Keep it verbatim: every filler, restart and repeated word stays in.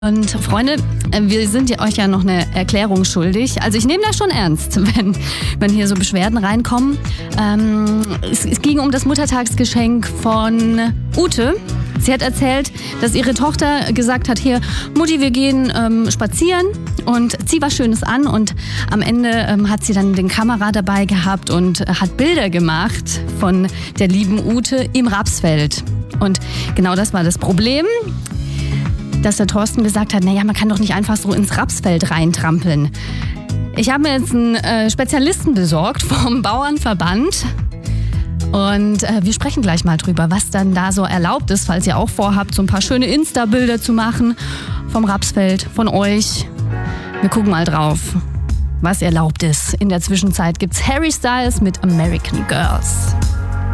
Und Freunde, wir sind euch ja noch eine Erklärung schuldig. Also ich nehme das schon ernst, wenn, wenn hier so Beschwerden reinkommen. Ähm, es, es ging um das Muttertagsgeschenk von Ute. Sie hat erzählt, dass ihre Tochter gesagt hat, hier, Mutti, wir gehen ähm, spazieren und zieh was Schönes an. Und am Ende ähm, hat sie dann den Kamera dabei gehabt und äh, hat Bilder gemacht von der lieben Ute im Rapsfeld. Und genau das war das Problem, dass der Thorsten gesagt hat, naja, man kann doch nicht einfach so ins Rapsfeld reintrampeln. Ich habe mir jetzt einen äh, Spezialisten besorgt vom Bauernverband und äh, wir sprechen gleich mal drüber, was dann da so erlaubt ist, falls ihr auch vorhabt, so ein paar schöne Insta-Bilder zu machen vom Rapsfeld, von euch. Wir gucken mal drauf, was erlaubt ist. In der Zwischenzeit gibt's Harry Styles mit American Girls.